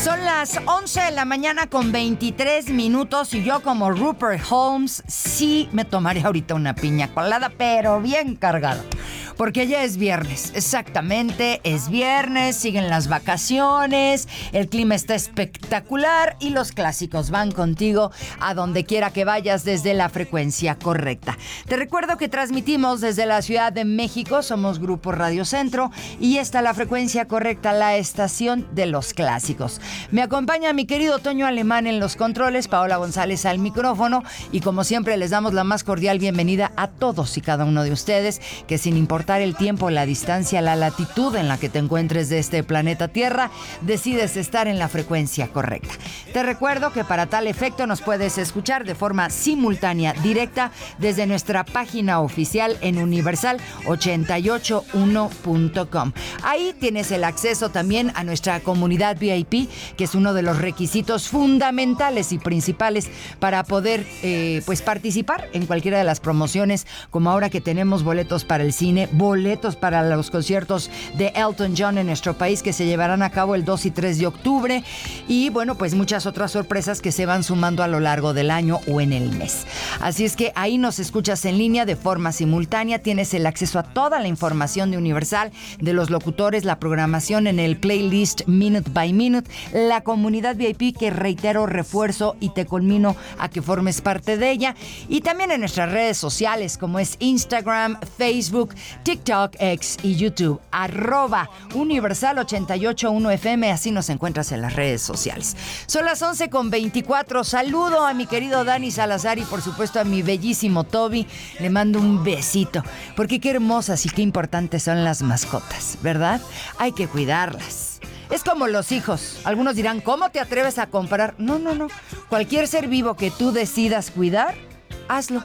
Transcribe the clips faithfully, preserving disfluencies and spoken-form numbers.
Son las once de la mañana con veintitrés minutos y yo, como Rupert Holmes, sí me tomaré ahorita una piña colada, pero bien cargada. Porque ya es viernes, exactamente, es viernes, siguen las vacaciones, el clima está espectacular y los clásicos van contigo a donde quiera que vayas desde la frecuencia correcta. Te recuerdo que transmitimos desde la Ciudad de México, somos Grupo Radio Centro y está la frecuencia correcta, la estación de los clásicos. Me acompaña mi querido Toño Alemán en los controles, Paola González al micrófono y como siempre les damos la más cordial bienvenida a todos y cada uno de ustedes que sin importar el tiempo, la distancia, la latitud en la que te encuentres de este planeta Tierra, decides estar en la frecuencia correcta. Te recuerdo que para tal efecto nos puedes escuchar de forma simultánea, directa, desde nuestra página oficial en universal ochenta y ocho uno punto com. Ahí tienes el acceso también a nuestra comunidad V I P, que es uno de los requisitos fundamentales y principales para poder eh, pues participar en cualquiera de las promociones, como ahora que tenemos boletos para el cine, boletos para los conciertos de Elton John en nuestro país que se llevarán a cabo el dos y tres de octubre y bueno, pues muchas otras sorpresas que se van sumando a lo largo del año o en el mes. Así es que ahí nos escuchas en línea de forma simultánea, tienes el acceso a toda la información de Universal, de los locutores, la programación en el playlist Minute by Minute, la comunidad V I P que reitero, refuerzo y te conmino a que formes parte de ella y también en nuestras redes sociales como es Instagram, Facebook, TikTok, X y YouTube, arroba Universal ochenta y ocho uno F M, así nos encuentras en las redes sociales. Son las once con veinticuatro, saludo a mi querido Dani Salazar y por supuesto a mi bellísimo Toby, le mando un besito, porque qué hermosas y qué importantes son las mascotas, ¿verdad? Hay que cuidarlas. Es como los hijos. Algunos dirán, ¿cómo te atreves a comprar? No, no, no. Cualquier ser vivo que tú decidas cuidar, hazlo.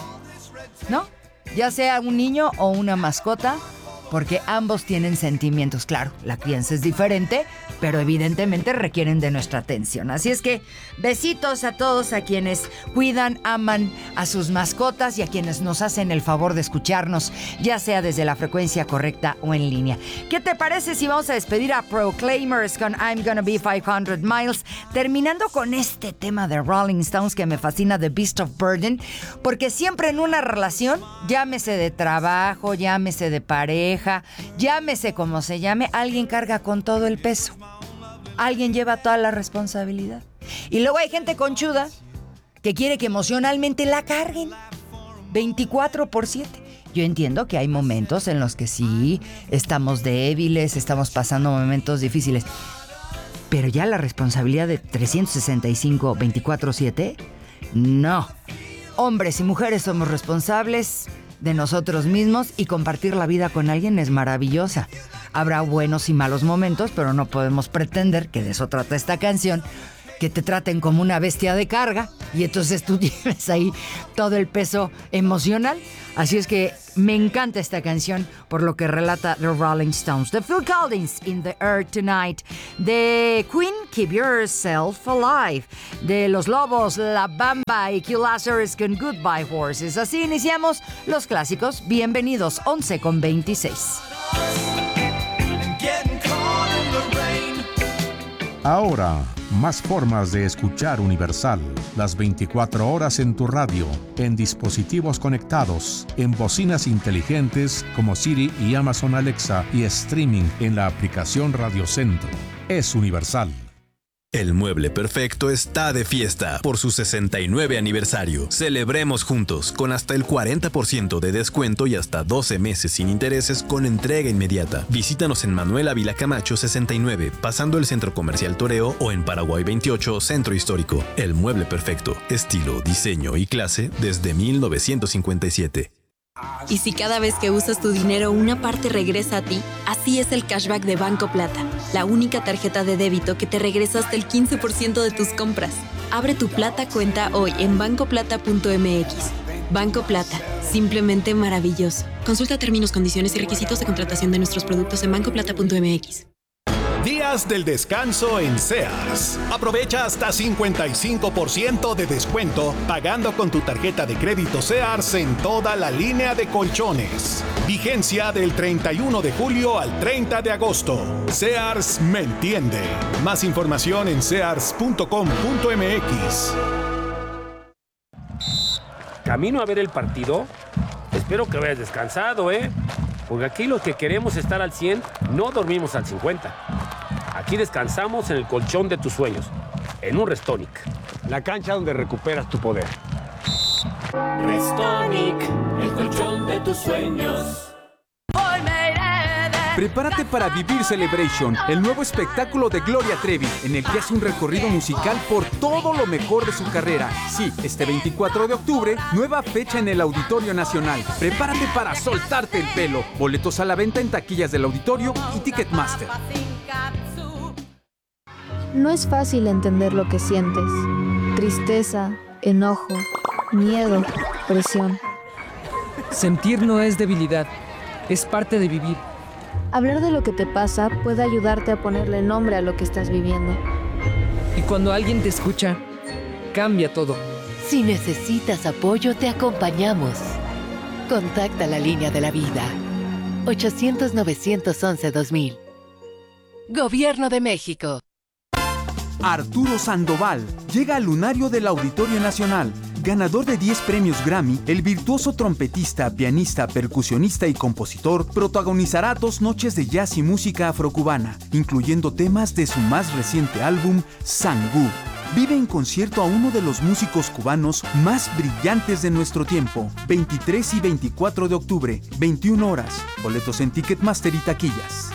¿No? Ya sea un niño o una mascota, porque ambos tienen sentimientos. Claro, la crianza es diferente, pero evidentemente requieren de nuestra atención. Así es que besitos a todos, a quienes cuidan, aman a sus mascotas y a quienes nos hacen el favor de escucharnos, ya sea desde la frecuencia correcta o en línea. ¿Qué te parece si vamos a despedir a Proclaimers con I'm Gonna Be quinientos Miles, terminando con este tema de Rolling Stones que me fascina, The Beast of Burden, porque siempre en una relación, llámese de trabajo, llámese de pareja, llámese como se llame, alguien carga con todo el peso. Alguien lleva toda la responsabilidad. Y luego hay gente conchuda que quiere que emocionalmente la carguen veinticuatro por siete. Yo entiendo que hay momentos en los que sí estamos débiles, estamos pasando momentos difíciles, pero ya la responsabilidad de trescientos sesenta y cinco, veinticuatro siete, no. Hombres y mujeres somos responsables de nosotros mismos y compartir la vida con alguien es maravillosa. Habrá buenos y malos momentos, pero no podemos pretender, que de eso trata esta canción, que te traten como una bestia de carga y entonces tú tienes ahí todo el peso emocional. Así es que me encanta esta canción por lo que relata The Rolling Stones. The Phil Collins, In the Air Tonight. De Queen, Keep Yourself Alive. De Los Lobos, La Bamba y Q Lazarus con Goodbye Horses. Así iniciamos los clásicos. Bienvenidos, once con veintiséis. Ahora, más formas de escuchar Universal. Las veinticuatro horas en tu radio, en dispositivos conectados, en bocinas inteligentes como Siri y Amazon Alexa y streaming en la aplicación Radio Centro. Es Universal. El Mueble Perfecto está de fiesta por su sesenta y nueve aniversario. Celebremos juntos con hasta el cuarenta por ciento de descuento y hasta doce meses sin intereses con entrega inmediata. Visítanos en Manuel Ávila Camacho sesenta y nueve, pasando el Centro Comercial Toreo, o en Paraguay veintiocho, Centro Histórico. El Mueble Perfecto, estilo, diseño y clase desde mil novecientos cincuenta y siete. Y si cada vez que usas tu dinero una parte regresa a ti, así es el cashback de Banco Plata, la única tarjeta de débito que te regresa hasta el quince por ciento de tus compras. Abre tu Plata cuenta hoy en banco plata punto m x. Banco Plata, simplemente maravilloso. Consulta términos, condiciones y requisitos de contratación de nuestros productos en banco plata punto m x. Días del descanso en Sears. Aprovecha hasta cincuenta y cinco por ciento de descuento pagando con tu tarjeta de crédito Sears en toda la línea de colchones. Vigencia del treinta y uno de julio al treinta de agosto. Sears me entiende. Más información en sears punto com punto m x. ¿Camino a ver el partido? Espero que hayas descansado, ¿eh? Porque aquí los que queremos estar al cien no dormimos al cincuenta. Aquí descansamos en el colchón de tus sueños, en un Restonic. La cancha donde recuperas tu poder. Restonic, el colchón de tus sueños. Prepárate para vivir Celebration, el nuevo espectáculo de Gloria Trevi, en el que hace un recorrido musical por todo lo mejor de su carrera. Sí, este veinticuatro de octubre, nueva fecha en el Auditorio Nacional. Prepárate para soltarte el pelo. Boletos a la venta en taquillas del auditorio y Ticketmaster. No es fácil entender lo que sientes. Tristeza, enojo, miedo, presión. Sentir no es debilidad, es parte de vivir. Hablar de lo que te pasa puede ayudarte a ponerle nombre a lo que estás viviendo. Y cuando alguien te escucha, cambia todo. Si necesitas apoyo, te acompañamos. Contacta la línea de la vida. ochocientos, novecientos once, dos mil. Gobierno de México. Arturo Sandoval llega al lunario del Auditorio Nacional. Ganador de diez premios Grammy, el virtuoso trompetista, pianista, percusionista y compositor protagonizará dos noches de jazz y música afrocubana, incluyendo temas de su más reciente álbum, Sangú. Vive en concierto a uno de los músicos cubanos más brillantes de nuestro tiempo. veintitrés y veinticuatro de octubre, veintiuna horas. Boletos en Ticketmaster y taquillas.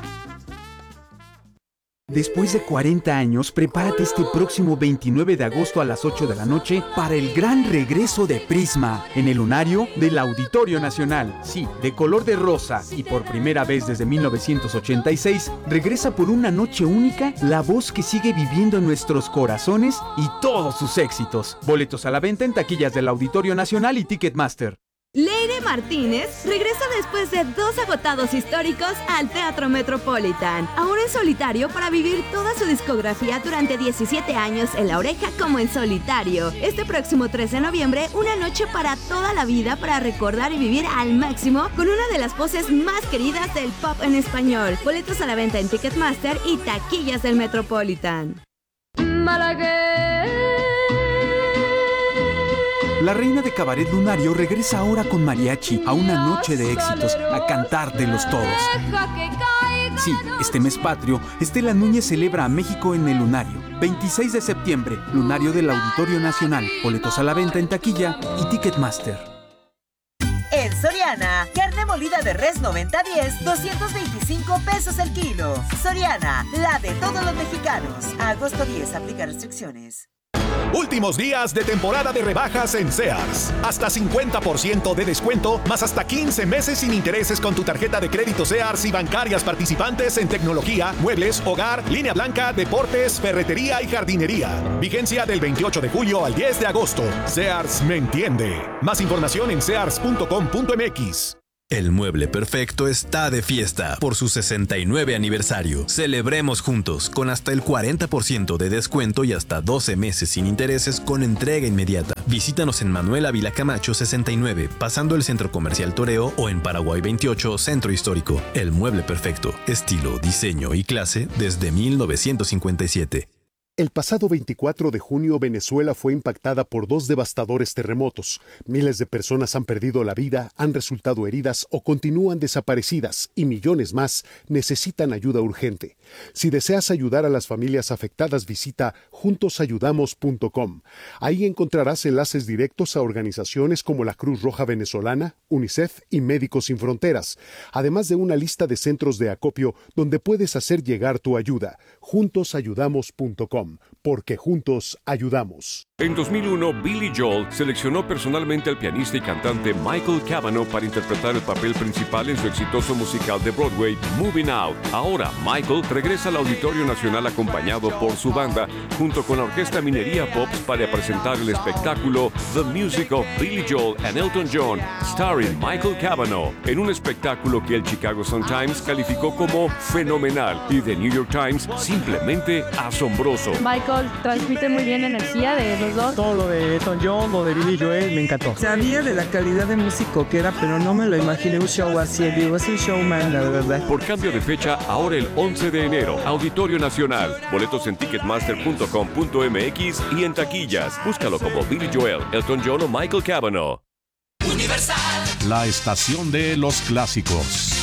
Después de cuarenta años, prepárate este próximo veintinueve de agosto a las ocho de la noche para el gran regreso de Prisma en el lunario del Auditorio Nacional. Sí, de color de rosa y por primera vez desde mil novecientos ochenta y seis, regresa por una noche única la voz que sigue viviendo en nuestros corazones y todos sus éxitos. Boletos a la venta en taquillas del Auditorio Nacional y Ticketmaster. Leire Martínez regresa después de dos agotados históricos al Teatro Metropolitan, ahora en solitario para vivir toda su discografía durante diecisiete años en La Oreja como en solitario. Este próximo trece de noviembre, una noche para toda la vida para recordar y vivir al máximo con una de las voces más queridas del pop en español. Boletos a la venta en Ticketmaster y taquillas del Metropolitan. Malagueña. La reina de cabaret lunario regresa ahora con mariachi a una noche de éxitos, a cantártelos todos. Sí, este mes patrio, Estela Núñez celebra a México en el lunario. veintiséis de septiembre, lunario del Auditorio Nacional. Boletos a la venta en taquilla y Ticketmaster. En Soriana, carne molida de res noventa diez, doscientos veinticinco pesos el kilo. Soriana, la de todos los mexicanos. A agosto diez, aplica restricciones. Últimos días de temporada de rebajas en Sears. Hasta cincuenta por ciento de descuento, más hasta quince meses sin intereses con tu tarjeta de crédito Sears y bancarias participantes en tecnología, muebles, hogar, línea blanca, deportes, ferretería y jardinería. Vigencia del veintiocho de julio al diez de agosto. Sears me entiende. Más información en sears punto com punto m x. El Mueble Perfecto está de fiesta por su sesenta y nueve aniversario. Celebremos juntos con hasta el cuarenta por ciento de descuento y hasta doce meses sin intereses con entrega inmediata. Visítanos en Manuel Ávila Camacho sesenta y nueve, pasando el Centro Comercial Toreo, o en Paraguay veintiocho, Centro Histórico. El Mueble Perfecto, estilo, diseño y clase desde mil novecientos cincuenta y siete. El pasado veinticuatro de junio, Venezuela fue impactada por dos devastadores terremotos. Miles de personas han perdido la vida, han resultado heridas o continúan desaparecidas y millones más necesitan ayuda urgente. Si deseas ayudar a las familias afectadas, visita juntos ayudamos punto com. Ahí encontrarás enlaces directos a organizaciones como la Cruz Roja Venezolana, UNICEF y Médicos Sin Fronteras, además de una lista de centros de acopio donde puedes hacer llegar tu ayuda. juntos ayudamos punto com, porque juntos ayudamos. En dos mil uno, Billy Joel seleccionó personalmente al pianista y cantante Michael Cavanaugh para interpretar el papel principal en su exitoso musical de Broadway, Moving Out. Ahora, Michael regresa al Auditorio Nacional acompañado por su banda, junto con la Orquesta Minería Pops, para presentar el espectáculo The Music of Billy Joel and Elton John, starring Michael Cavanaugh, en un espectáculo que el Chicago Sun-Times calificó como fenomenal y The New York Times simplemente asombroso. Michael transmite muy bien energía de los dos. Todo lo de Elton John, lo de Billy Joel, me encantó. Sabía de la calidad de músico que era, pero no me lo imaginé un show así. Digo, es un showman, la verdad. Por cambio de fecha, ahora el once de enero, Auditorio Nacional. Boletos en ticketmaster punto com punto m x y en taquillas. Búscalo como Billy Joel, Elton John o Michael Cavanaugh. Universal. La estación de los clásicos.